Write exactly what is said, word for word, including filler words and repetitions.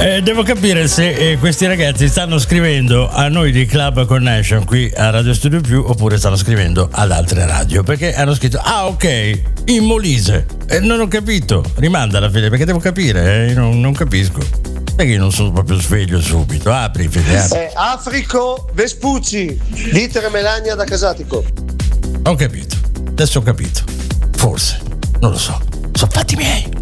Eh, devo capire se eh, questi ragazzi stanno scrivendo a noi di Club Connection qui a Radio Studio Più oppure stanno scrivendo ad altre radio, perché hanno scritto ah ok in Molise, eh, non ho capito, rimanda alla fine perché devo capire, eh, non, non capisco, perché io non sono proprio sveglio subito. Apri fede, apri. Eh, Africo Vespucci, Dieter Melania da Casatico. Ho capito, adesso ho capito, forse, non lo so, sono fatti miei.